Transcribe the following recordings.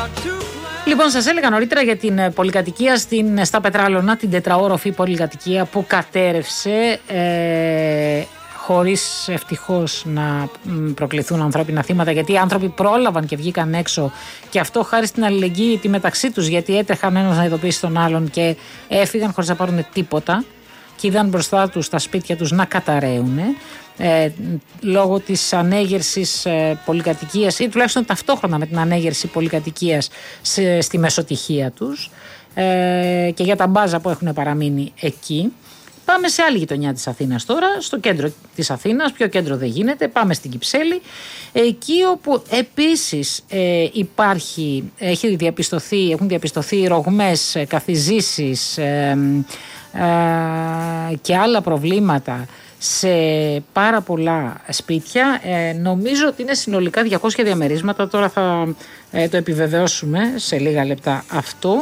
Λοιπόν, σας έλεγα νωρίτερα για την πολυκατοικία στα Πετράλωνα, την τετραόροφη πολυκατοικία που κατέρευσε χωρίς ευτυχώς να προκληθούν ανθρώπινα θύματα, γιατί οι άνθρωποι πρόλαβαν και βγήκαν έξω, και αυτό χάρη στην αλληλεγγύη τη μεταξύ τους, γιατί έτρεχαν ένας να ειδοποιήσει τον άλλον και έφυγαν χωρίς να πάρουν τίποτα και είδαν μπροστά τους τα σπίτια τους να καταραίουν λόγω της ανέγερσης πολυκατοικίας, ή τουλάχιστον ταυτόχρονα με την ανέγερση πολυκατοικίας στη μεσοτυχία τους, και για τα μπάζα που έχουν παραμείνει εκεί. Πάμε σε άλλη γειτονιά της Αθήνας τώρα, στο κέντρο της Αθήνας, πιο κέντρο δεν γίνεται, πάμε στην Κυψέλη, εκεί όπου επίσης έχουν διαπιστωθεί ρογμές, καθιζήσεις και άλλα προβλήματα σε πάρα πολλά σπίτια. Νομίζω ότι είναι συνολικά 200 διαμερίσματα, τώρα θα το επιβεβαιώσουμε σε λίγα λεπτά αυτό.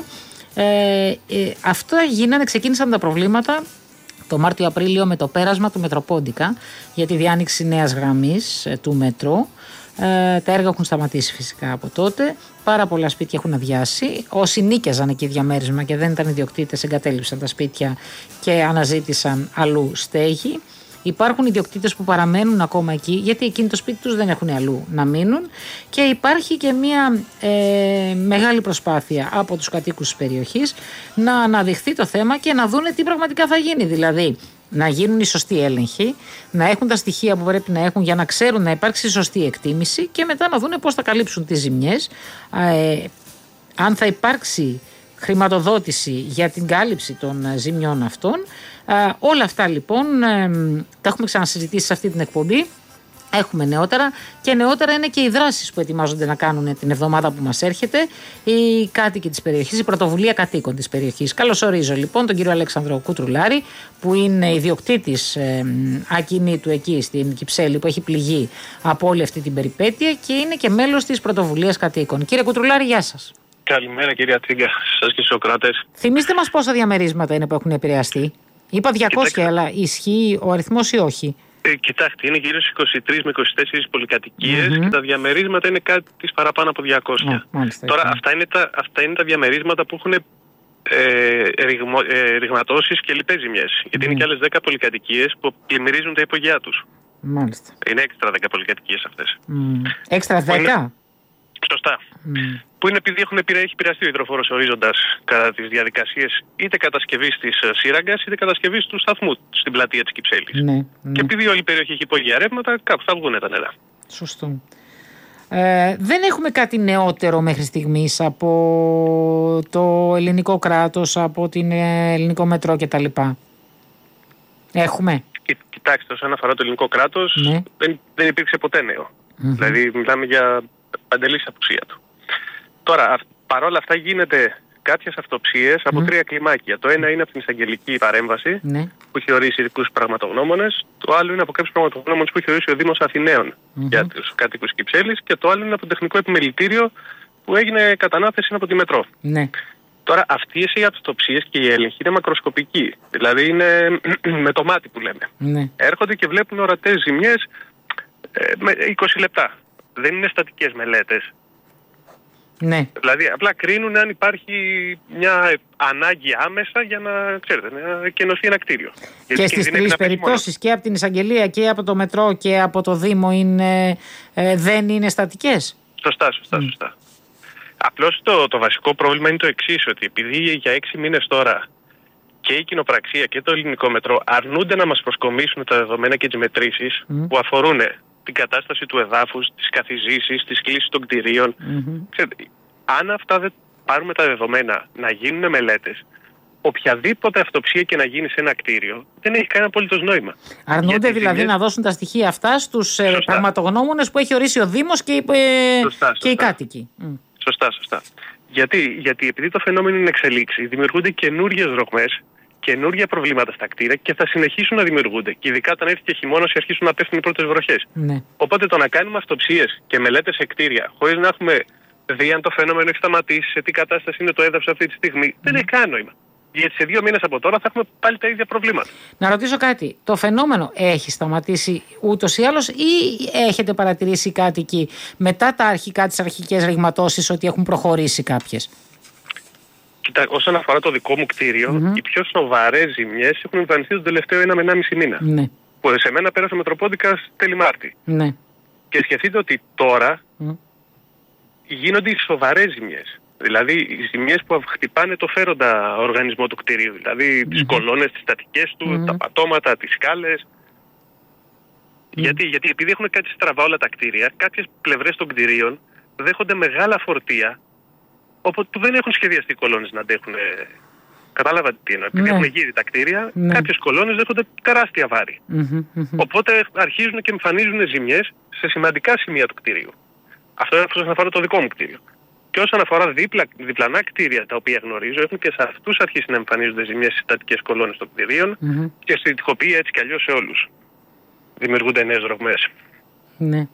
Ξεκίνησαν τα προβλήματα το Μάρτιο-Απρίλιο με το πέρασμα του Μετροπόντικα για τη διάνοιξη νέας γραμμής του μετρό. Τα έργα έχουν σταματήσει φυσικά από τότε. Πάρα πολλά σπίτια έχουν αδειάσει. Όσοι νίκιαζαν εκεί διαμέρισμα και δεν ήταν ιδιοκτήτες, εγκατέλειψαν τα σπίτια και αναζήτησαν αλλού στέγη. Υπάρχουν ιδιοκτήτες που παραμένουν ακόμα εκεί, γιατί εκείνοι το σπίτι τους δεν έχουν αλλού να μείνουν, και υπάρχει και μια μεγάλη προσπάθεια από τους κατοίκους της περιοχής να αναδειχθεί το θέμα και να δούνε τι πραγματικά θα γίνει. Δηλαδή, να γίνουν οι σωστοί έλεγχοι, να έχουν τα στοιχεία που πρέπει να έχουν για να ξέρουν να υπάρξει σωστή εκτίμηση, και μετά να δούνε πώς θα καλύψουν τις ζημιές, αν θα υπάρξει χρηματοδότηση για την κάλυψη των ζημιών αυτών. Όλα αυτά λοιπόν τα έχουμε ξανασυζητήσει σε αυτή την εκπομπή. Έχουμε νεότερα, και νεότερα είναι και οι δράσεις που ετοιμάζονται να κάνουν την εβδομάδα που μας έρχεται οι κάτοικοι της περιοχής, η πρωτοβουλία κατοίκων της περιοχής. Καλωσορίζω λοιπόν τον κύριο Αλέξανδρο Κουτρουλάρη, που είναι ιδιοκτήτης ακινήτου εκεί στην Κυψέλη, που έχει πληγεί από όλη αυτή την περιπέτεια και είναι και μέλος της πρωτοβουλίας κατοίκων. Κύριε Κουτρουλάρη, γεια σας. Καλημέρα κυρία Τρίγκα, σας και στους ακροατές. Θυμήστε μας πόσα διαμερίσματα είναι που έχουν επηρεαστεί. Είπα 200, αλλά ισχύει ο αριθμός ή όχι? Κοιτάξτε, είναι γύρω στις 23 με 24 πολυκατοικίες και τα διαμερίσματα είναι κάτι της παραπάνω από 200. Μάλιστα, τώρα αυτά είναι τα διαμερίσματα που έχουν ρηγματώσεις και λοιπές ζημιές. Γιατί είναι και άλλες 10 πολυκατοικίες που πλημμυρίζουν τα υπογεία τους. Μάλιστα. Είναι έξτρα 10 πολυκατοικίες αυτές. Έξτρα 10? Σωστά. Που είναι επειδή έχει επηρεαστεί ο υδροφόρος ορίζοντας κατά τις διαδικασίες είτε κατασκευής της σύραγγας είτε κατασκευής του σταθμού στην πλατεία της Κυψέλης. Ναι. Και επειδή όλη η περιοχή έχει υπόγεια ρεύματα, κάπου θα βγουν τα νερά. Σωστό. Δεν έχουμε κάτι νεότερο μέχρι στιγμής από το ελληνικό κράτος, από την ελληνικό μετρό κτλ. Έχουμε? Κοιτάξτε, όσον αφορά το ελληνικό κράτος, ναι, δεν υπήρξε ποτέ νέο. Δηλαδή μιλάμε για παντελής απουσία του. Τώρα, παρόλα αυτά γίνεται κάποιες αυτοψίες από τρία κλιμάκια. Το ένα είναι από την εισαγγελική παρέμβαση, που έχει ορίσει ειδικούς πραγματογνώμονες. Το άλλο είναι από κάποιους πραγματογνώμονες που έχει ορίσει ο Δήμος Αθηναίων για τους κατοίκους Κυψέλης. Και το άλλο είναι από το τεχνικό επιμελητήριο που έγινε κατανάθεση από τη Μετρό. Ναι. Τώρα, αυτές οι αυτοψίες και οι έλεγχοι είναι μακροσκοπικοί. Δηλαδή είναι με το μάτι που λέμε. Ναι. Έρχονται και βλέπουν ορατές ζημιές με 20 λεπτά. Δεν είναι στατικές μελέτες. Ναι. Δηλαδή απλά κρίνουν αν υπάρχει μια ανάγκη άμεσα για να, ξέρετε, να κενωθεί ένα κτίριο. Και στις τρεις περιπτώσεις, και από την εισαγγελία και από το μετρό και από το Δήμο, δεν είναι στατικές. Σωστά. Απλώς το βασικό πρόβλημα είναι το εξής, ότι επειδή για 6 μήνες τώρα και η κοινοπραξία και το ελληνικό μετρό αρνούνται να μας προσκομίσουν τα δεδομένα και τις μετρήσεις που αφορούν την κατάσταση του εδάφους, τις καθιζήσεις, τις κλίσεις των κτηρίων. Ξέρετε, αν αυτά δεν πάρουμε τα δεδομένα να γίνουν μελέτες, οποιαδήποτε αυτοψία και να γίνει σε ένα κτίριο δεν έχει κανένα απολύτως νόημα. Αρνούνται δηλαδή να δώσουν τα στοιχεία αυτά στους πραγματογνώμονες που έχει ορίσει ο Δήμος και οι κάτοικοι. Σωστά. Γιατί επειδή το φαινόμενο είναι εξελίξη, δημιουργούνται καινούργιες ρογμές, καινούργια προβλήματα στα κτίρια και θα συνεχίσουν να δημιουργούνται. Και ειδικά όταν έρθει και χειμώνας και αρχίσουν να πέφτουν οι πρώτες βροχές. Ναι. Οπότε το να κάνουμε αυτοψίες και μελέτες σε κτίρια, χωρίς να έχουμε δει αν το φαινόμενο έχει σταματήσει, σε τι κατάσταση είναι το έδαφος αυτή τη στιγμή, δεν έχει κανένα νόημα. Γιατί σε 2 μήνες από τώρα θα έχουμε πάλι τα ίδια προβλήματα. Να ρωτήσω κάτι. Το φαινόμενο έχει σταματήσει ούτως ή άλλως, ή έχετε παρατηρήσει κάτι εκεί μετά τα αρχικά, τις αρχικές ρηγματώσεις, ότι έχουν προχωρήσει κάποιες? Κοίτα, όσον αφορά το δικό μου κτίριο, οι πιο σοβαρές ζημιές έχουν εμφανιστεί τον τελευταίο 1 με 1,5 μήνα. Ναι. Που σε μένα πέρασε ο Μετροπόντικας τέλη Μάρτη. Ναι. Και σκεφτείτε ότι τώρα γίνονται οι σοβαρές ζημιές. Δηλαδή οι ζημιές που χτυπάνε το φέροντα οργανισμό του κτηρίου. Δηλαδή τις κολόνες, τις στατικές του, τα πατώματα, τις σκάλες. Γιατί επειδή έχουν κάτι στραβά όλα τα κτίρια, κάποιες πλευρές των κτιρίων δέχονται μεγάλα φορτία, όπου δεν έχουν σχεδιαστεί οι κολόνες να αντέχουν. Κατάλαβα τι εννοώ. Επειδή έχουν γύρει τα κτίρια, κάποιες κολόνες δέχονται τεράστια βάρη. Οπότε αρχίζουν και εμφανίζουν ζημιές σε σημαντικά σημεία του κτίριου. Αυτό είναι όσον αφορά το δικό μου κτίριο. Και όσον αφορά διπλανά κτίρια τα οποία γνωρίζω, έχουν και σε αυτούς αρχίσει να εμφανίζονται ζημιές στις στατικές κολόνες των κτιρίων και στη τοιχοποιία έτσι κι αλλιώς σε όλους. Δημιουργούνται νέες ρογμές. Ναι.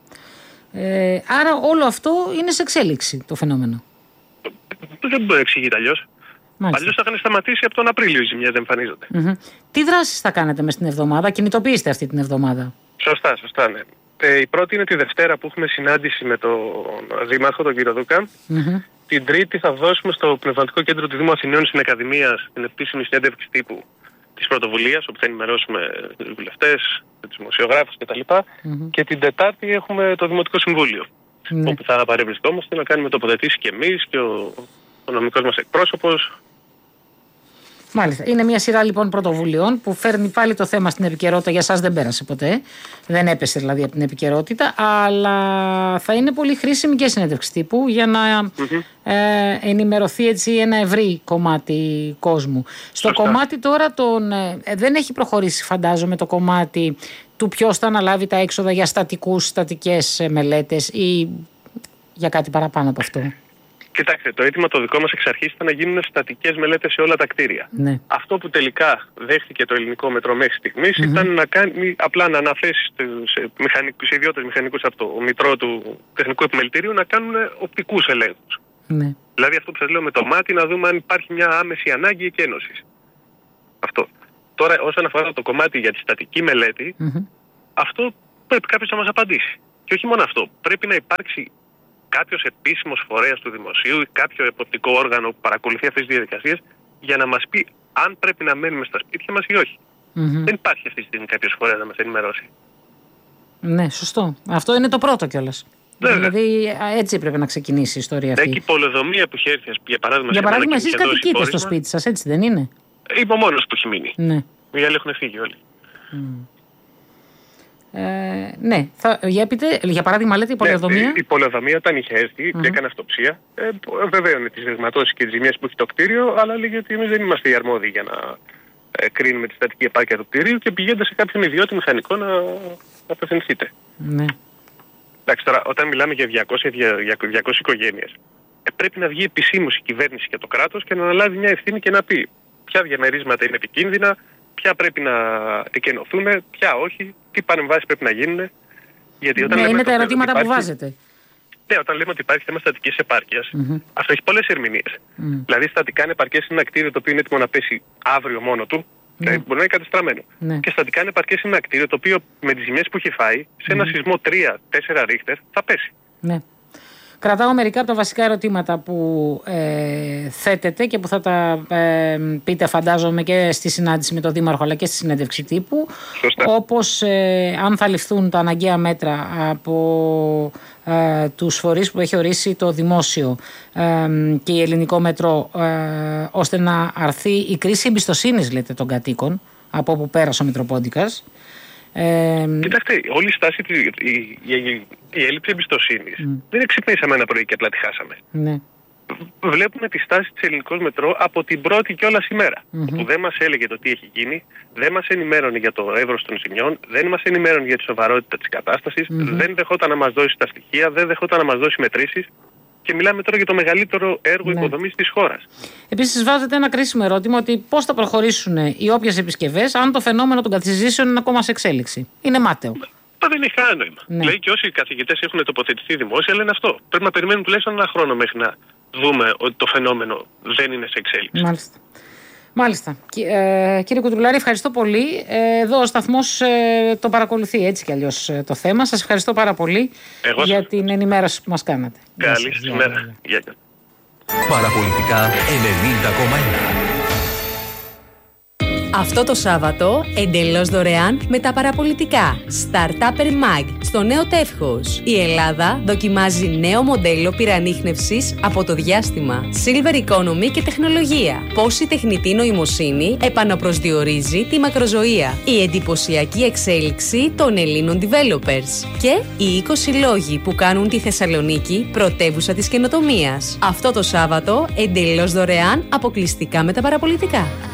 Άρα όλο αυτό είναι σε εξέλιξη το φαινόμενο. Δεν μπορεί να εξηγείται αλλιώς. Αλλιώς θα είχαν σταματήσει από τον Απρίλιο οι ζημιές να εμφανίζονται. Τι δράσεις θα κάνετε μες την εβδομάδα, κινητοποιήστε αυτή την εβδομάδα? Σωστά, ναι. Η πρώτη είναι τη Δευτέρα που έχουμε συνάντηση με τον Δήμαρχο, τον κύριο Δούκα. Την Τρίτη θα δώσουμε στο Πνευματικό Κέντρο του Δήμου Αθηναίων στην Ακαδημία την επίσημη συνέντευξη τύπου της πρωτοβουλίας, όπου θα ενημερώσουμε τους βουλευτές, τους δημοσιογράφους κτλ. Και την Τετάρτη έχουμε το Δημοτικό Συμβούλιο, όπου θα παρευρισκόμαστε να κάνουμε τοποθετήσεις και εμείς και ο νομικός μας εκπρόσωπος. Μάλιστα. Είναι μια σειρά λοιπόν πρωτοβουλειών που φέρνει πάλι το θέμα στην επικαιρότητα. Για σας δεν πέρασε ποτέ. Δεν έπεσε δηλαδή από την επικαιρότητα. Αλλά θα είναι πολύ χρήσιμη και συνέντευξη τύπου για να ενημερωθεί έτσι ένα ευρύ κομμάτι κόσμου. Στο κομμάτι τώρα δεν έχει προχωρήσει, φαντάζομαι, το κομμάτι του ποιος θα αναλάβει τα έξοδα για στατικές μελέτες ή για κάτι παραπάνω από αυτό. Κοιτάξτε, το αίτημα το δικό μας εξ αρχής ήταν να γίνουν στατικές μελέτες σε όλα τα κτίρια. Ναι. Αυτό που τελικά δέχτηκε το ελληνικό μετρό μέχρι στιγμής ήταν να κάνει, απλά να αναθέσει σε ιδιώτες μηχανικούς από το μητρό του τεχνικού επιμελητηρίου να κάνουν οπτικούς ελέγχους. Ναι. Δηλαδή αυτό που σας λέω με το μάτι, να δούμε αν υπάρχει μια άμεση ανάγκη εκένωσης. Αυτό. Τώρα όσον αφορά το κομμάτι για τη στατική μελέτη, αυτό πρέπει κάποιος να μας απαντήσει. Και όχι μόνο αυτό. Πρέπει να υπάρξει κάποιος επίσημος φορέας του δημοσίου ή κάποιο εποπτικό όργανο που παρακολουθεί αυτές τις διαδικασίες για να μας πει αν πρέπει να μένουμε στα σπίτια μας ή όχι. Δεν υπάρχει αυτή τη στιγμή κάποιος φορέας να μας ενημερώσει. Ναι, σωστό. Αυτό είναι το πρώτο κιόλας. Δηλαδή έτσι πρέπει να ξεκινήσει η ιστορία αυτή. Εκεί η πολεοδομία που έχει έρθει, για παράδειγμα. Για παράδειγμα, εσείς κατοικείτε στο σπίτι σας, έτσι δεν είναι? Είμαι ο μόνος που έχει μείνει. Ναι. Οι άλλοι έχουν φύγει όλοι. Ναι, για παράδειγμα λέτε η πολεοδομία. Η πολεοδομία όταν είχε έρθει και έκανε αυτοψία, βεβαίωνε τις ρηγματώσεις και τις ζημιές που έχει το κτίριο, αλλά λέγει ότι εμείς δεν είμαστε οι αρμόδιοι για να κρίνουμε τη στατική επάρκεια του κτίριου και πηγαίνετε σε κάποιον ιδιώτη μηχανικό να απευθυνθείτε. Ναι. Εντάξει, τώρα όταν μιλάμε για 200 οικογένειες, πρέπει να βγει επισήμως η κυβέρνηση και το κράτος και να αναλάβει μια ευθύνη και να πει ποια διαμερίσματα είναι επικίνδυνα, ποια πρέπει να εκενωθούν, ποια όχι, τι παρεμβάσεις πρέπει να γίνουν. Γιατί όταν είναι τα ερωτήματα που βάζετε. Ναι, όταν λέμε ότι υπάρχει θέμα στατικής επάρκειας, αυτό έχει πολλές ερμηνείες. Δηλαδή, στατικά ανεπαρκές είναι ένα κτίριο το οποίο είναι έτοιμο να πέσει αύριο μόνο του, μπορεί να είναι κατεστραμμένο. Και στατικά ανεπαρκές είναι ένα κτίριο το οποίο με τις ζημιές που έχει φάει, σε ένα σεισμό 3-4 ρίχτερ θα πέσει. Ναι. Κρατάω μερικά από τα βασικά ερωτήματα που θέτετε και που θα τα πείτε φαντάζομαι και στη συνάντηση με τον Δήμαρχο αλλά και στη συνέντευξη τύπου. Σωστά. Όπως αν θα ληφθούν τα αναγκαία μέτρα από τους φορείς που έχει ορίσει το δημόσιο και η ελληνικό μετρό ώστε να αρθεί η κρίση εμπιστοσύνης, λέτε, των κατοίκων από όπου πέρασε ο Μητροπόντικας. Κοιτάξτε, όλη η στάση, η έλλειψη εμπιστοσύνης δεν ξυπνήσαμε ένα πρωί και απλά τη χάσαμε. Ναι. Βλέπουμε τη στάση της ελληνικός μετρό από την πρώτη κιόλας ημέρα. Όπου δεν μας έλεγε το τι έχει γίνει, δεν μας ενημέρωνε για το εύρος των ζημιών, δεν μας ενημέρωνε για τη σοβαρότητα της κατάστασης, δεν δεχόταν να μας δώσει τα στοιχεία, δεν δεχόταν να μας δώσει μετρήσεις. Και μιλάμε τώρα για το μεγαλύτερο έργο υποδομής της χώρας. Επίσης, βάζετε ένα κρίσιμο ερώτημα ότι πώς θα προχωρήσουν οι όποιες επισκευές αν το φαινόμενο των καθιζήσεων είναι ακόμα σε εξέλιξη. Είναι μάταιο. Δεν έχει κανένα νόημα. Λέει και όσοι καθηγητές έχουν τοποθετηθεί δημόσια λένε αυτό. Πρέπει να περιμένουν τουλάχιστον ένα χρόνο μέχρι να δούμε ότι το φαινόμενο δεν είναι σε εξέλιξη. Μάλιστα. Μάλιστα. Κύριε Κουτρουλάρη, ευχαριστώ πολύ. Εδώ ο σταθμός το παρακολουθεί έτσι κι αλλιώς το θέμα. Σας ευχαριστώ πάρα πολύ για την ενημέρωση που μας κάνατε. Καλή σας μέρα. Παραπολιτικά 90,1. Αυτό το Σάββατο, εντελώς δωρεάν με τα παραπολιτικά Startupper Mag στο νέο τεύχος. Η Ελλάδα δοκιμάζει νέο μοντέλο πυρανίχνευσης από το διάστημα, Silver Economy και τεχνολογία. Πώς η τεχνητή νοημοσύνη επαναπροσδιορίζει τη μακροζωία. Η εντυπωσιακή εξέλιξη των Ελλήνων developers. Και οι 20 λόγοι που κάνουν τη Θεσσαλονίκη πρωτεύουσα της καινοτομίας. Αυτό το Σάββατο, εντελώς δωρεάν, αποκλειστικά με τα παραπολιτικά.